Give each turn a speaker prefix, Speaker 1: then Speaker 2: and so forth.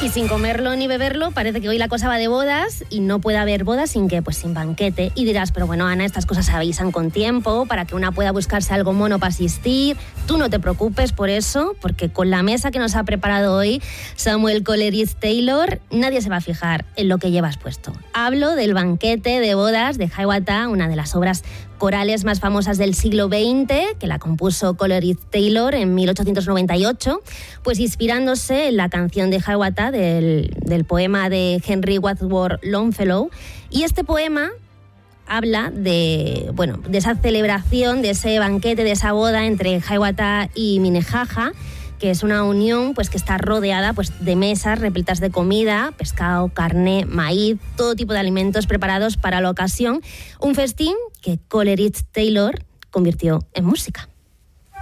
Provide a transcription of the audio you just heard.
Speaker 1: Y sin comerlo ni beberlo, parece que hoy la cosa va de bodas y no puede haber bodas sin banquete. Y dirás, pero bueno, Ana, estas cosas se avisan con tiempo para que una pueda buscarse algo mono para asistir. Tú no te preocupes por eso, porque con la mesa que nos ha preparado hoy Samuel Coleridge Taylor, nadie se va a fijar en lo que llevas puesto. Hablo del banquete de bodas de Hiawatha, una de las obras corales más famosas del siglo XX, que la compuso Coleridge Taylor en 1898, pues inspirándose en la canción de Hiawatha del poema de Henry Wadsworth Longfellow. Y este poema habla de esa celebración, de ese banquete, de esa boda entre Hiawatha y Minnehaha, que es una unión pues que está rodeada pues de mesas repletas de comida, pescado, carne, maíz, todo tipo de alimentos preparados para la ocasión. Un festín que Coleridge Taylor convirtió en música.